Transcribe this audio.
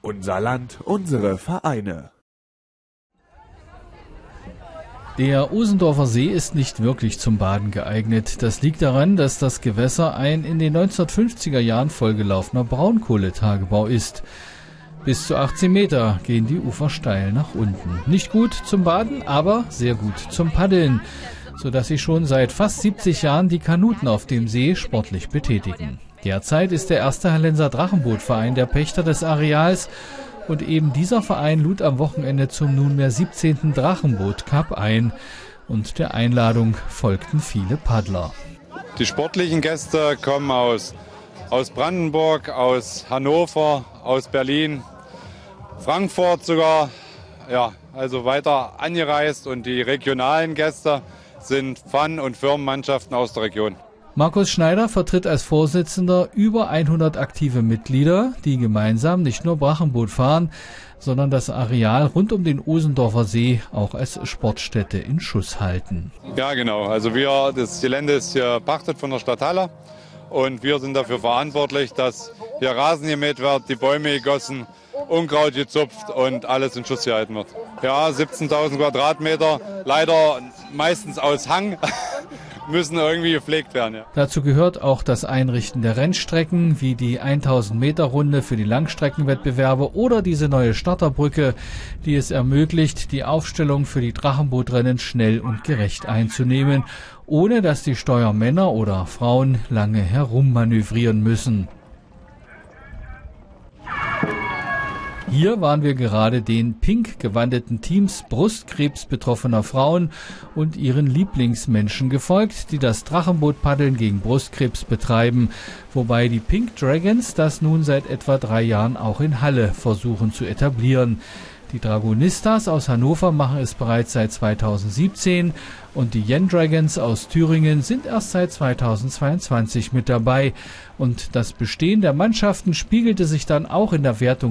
Unser Land, unsere Vereine. Der Osendorfer See ist nicht wirklich zum Baden geeignet. Das liegt daran, dass das Gewässer ein in den 1950er Jahren vollgelaufener Braunkohletagebau ist. Bis zu 18 Meter gehen die Ufer steil nach unten. Nicht gut zum Baden, aber sehr gut zum Paddeln, sodass sich schon seit fast 70 Jahren die Kanuten auf dem See sportlich betätigen. Derzeit ist der erste Hallenser Drachenbootverein der Pächter des Areals und eben dieser Verein lud am Wochenende zum nunmehr 17. Drachenboot-Cup ein und der Einladung folgten viele Paddler. Die sportlichen Gäste kommen aus Brandenburg, aus Hannover, aus Berlin, Frankfurt sogar, ja, also weiter angereist, und die regionalen Gäste sind Pfann- und Firmenmannschaften aus der Region. Markus Schneider vertritt als Vorsitzender über 100 aktive Mitglieder, die gemeinsam nicht nur Drachenboot fahren, sondern das Areal rund um den Osendorfer See auch als Sportstätte in Schuss halten. Ja, genau. Also das Gelände ist hier pachtet von der Stadt Halle, und wir sind dafür verantwortlich, dass hier Rasen gemäht wird, die Bäume gegossen, Unkraut gezupft und alles in Schuss gehalten wird. Ja, 17.000 Quadratmeter, leider meistens aus Hang. Müssen irgendwie gepflegt werden. Ja. Dazu gehört auch das Einrichten der Rennstrecken, wie die 1000-Meter-Runde für die Langstreckenwettbewerbe oder diese neue Starterbrücke, die es ermöglicht, die Aufstellung für die Drachenbootrennen schnell und gerecht einzunehmen, ohne dass die Steuermänner oder Frauen lange herummanövrieren müssen. Hier waren wir gerade den pink gewandeten Teams Brustkrebs-betroffener Frauen und ihren Lieblingsmenschen gefolgt, die das Drachenbootpaddeln gegen Brustkrebs betreiben, wobei die Pink Dragons das nun seit etwa 3 Jahren auch in Halle versuchen zu etablieren. Die Dragonistas aus Hannover machen es bereits seit 2017 und die Yen Dragons aus Thüringen sind erst seit 2022 mit dabei. Und das Bestehen der Mannschaften spiegelte sich dann auch in der Wertung